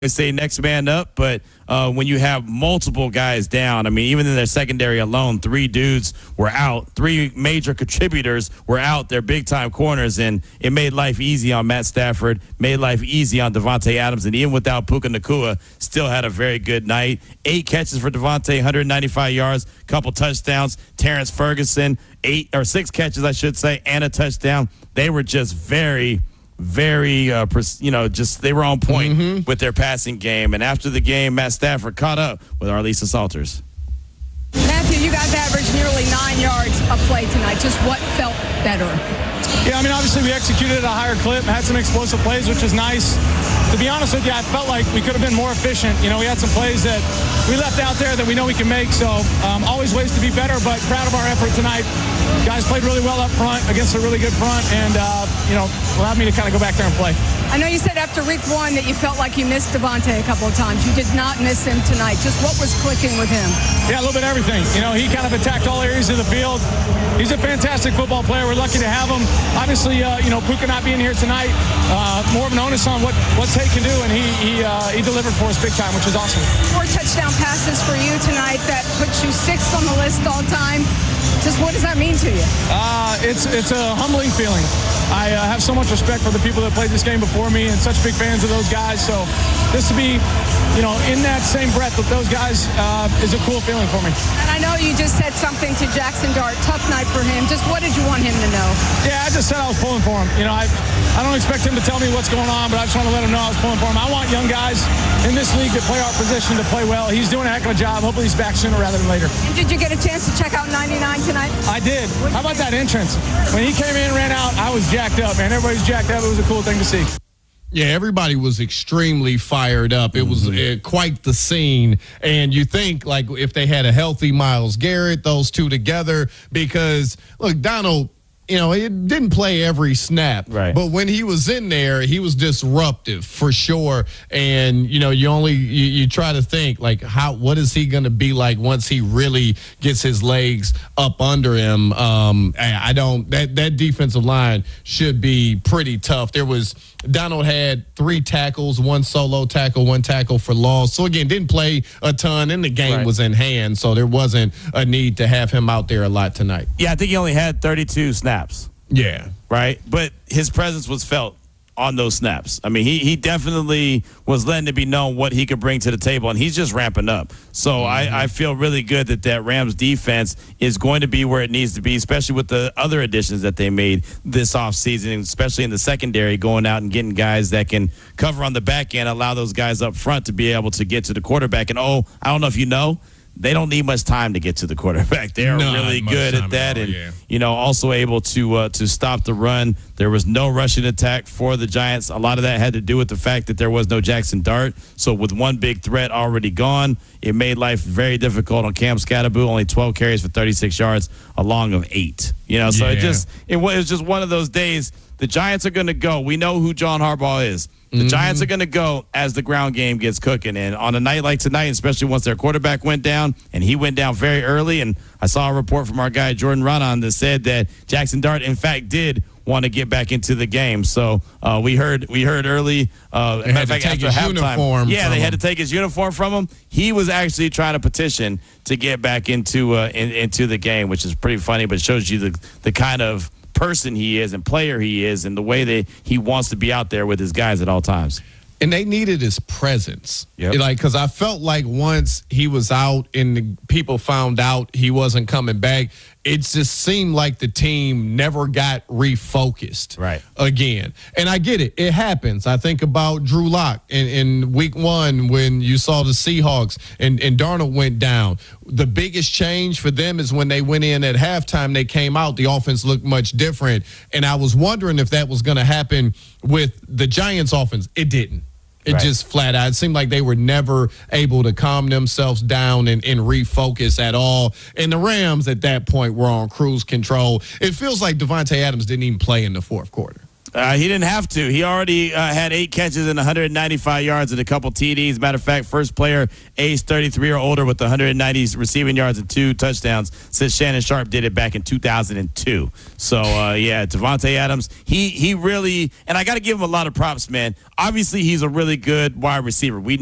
say next man up, but when you have multiple guys down, I mean, even in their secondary alone, 3 dudes were out. 3 major contributors were out. They're big-time corners, and it made life easy on Matt Stafford, made life easy on Davante Adams, and even without Puka Nacua, still had a very good night. 8 catches for Davante, 195 yards, couple touchdowns. Terrence Ferguson, 6 catches, I should say, and a touchdown. They were just very just they were on point with their passing game. And after the game, Matt Stafford caught up with Arlisa Salters. Matthew, you guys averaged nearly 9 yards a play tonight. Just what felt better? Yeah, I mean, obviously we executed at a higher clip, had some explosive plays, which is nice. To be honest with you, I felt like we could have been more efficient. You know, we had some plays that we left out there that we know we can make. So always ways to be better, but proud of our effort tonight. Guys played really well up front against a really good front, and, allowed me to kind of go back there and play. I know you said after week 1 that you felt like you missed Davante a couple of times. You did not miss him tonight. Just what was clicking with him? Yeah, a little bit of everything. You know, he kind of attacked all areas of the field. He's a fantastic football player. We're lucky to have him. Obviously, Puka not being here tonight, more of an onus on what Tate can do, and he delivered for us big time, which is awesome. 4 touchdown passes for you tonight. That puts you 6th on the list all time. Just what does that mean to you? It's a humbling feeling. I have so much respect for the people that played this game before me and such big fans of those guys. So this to be, in that same breath with those guys is a cool feeling for me. And I know you just said something to Jackson Dart. Tough night for him. Just what did you want him to know? Yeah, I just said I was pulling for him. I don't expect him to tell me what's going on, but I just want to let him know I was pulling for him. I want young guys in this league to play our position, to play well. He's doing a heck of a job. Hopefully he's back sooner rather than later. And did you get a chance to check out 99 tonight? I did. How about that entrance? When he came in and ran out, I was jacked up, man. Everybody's jacked up. It was a cool thing to see. Yeah, everybody was extremely fired up. It was quite the scene. And you think, like, if they had a healthy Myles Garrett, those two together, because, look, Donald, he didn't play every snap. Right. But when he was in there, he was disruptive for sure. And, you try to think, like, what is he going to be like once he really gets his legs up under him? That defensive line should be pretty tough. Donald had 3 tackles, 1 solo tackle, 1 tackle for loss. So, again, didn't play a ton, and the game was in hand, so there wasn't a need to have him out there a lot tonight. Yeah, I think he only had 32 snaps. Yeah. Right? But his presence was felt on those snaps. I mean, he definitely was letting it be known what he could bring to the table, and he's just ramping up. So I feel really good that Rams defense is going to be where it needs to be, especially with the other additions that they made this offseason, especially in the secondary, going out and getting guys that can cover on the back end, allow those guys up front to be able to get to the quarterback. And, I don't know if you know, they don't need much time to get to the quarterback. They're really good at that, and also able to stop the run. There was no rushing attack for the Giants. A lot of that had to do with the fact that there was no Jackson Dart. So with one big threat already gone, it made life very difficult on Cam Scatterboo. Only 12 carries for 36 yards, along of 8. So it was just one of those days. The Giants are going to go. We know who John Harbaugh is. The Giants are going to go as the ground game gets cooking. And on a night like tonight, especially once their quarterback went down, and he went down very early, and I saw a report from our guy Jordan Ronan that said that Jackson Dart, in fact, did want to get back into the game. So we heard early. They had to take his uniform. Yeah, they had to take his uniform from him. He was actually trying to petition to get back into the game, which is pretty funny, but shows you the kind of person he is and player he is, and the way that he wants to be out there with his guys at all times. And they needed his presence. Yep. Because I felt like once he was out and the people found out he wasn't coming back, it just seemed like the team never got refocused again. And I get it. It happens. I think about Drew Lock in week 1 when you saw the Seahawks and Darnold went down. The biggest change for them is when they went in at halftime, they came out, the offense looked much different. And I was wondering if that was going to happen with the Giants offense. It didn't. It just flat out. It seemed like they were never able to calm themselves down and refocus at all. And the Rams at that point were on cruise control. It feels like Davante Adams didn't even play in the fourth quarter. He didn't have to. He already had 8 catches and 195 yards and a couple TDs. Matter of fact, first player age 33 or older with 190 receiving yards and 2 touchdowns since Shannon Sharp did it back in 2002. So, Davante Adams, he really – and I got to give him a lot of props, man. Obviously, he's a really good wide receiver. We